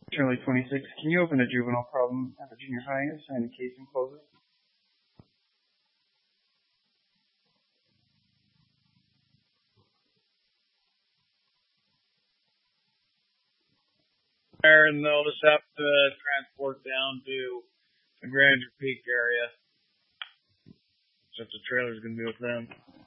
Early 26. Can you open a juvenile problem at the junior high and sign the case and close it? And they'll just have to transport down to the Grandeur Peak area. Since the trailer's going to be with them.